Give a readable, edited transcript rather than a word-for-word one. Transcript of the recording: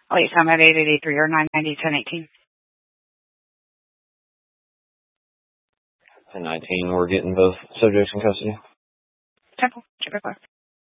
Late time at 883 or 990-1018. 1019, we're getting both subjects in custody. Temple, check your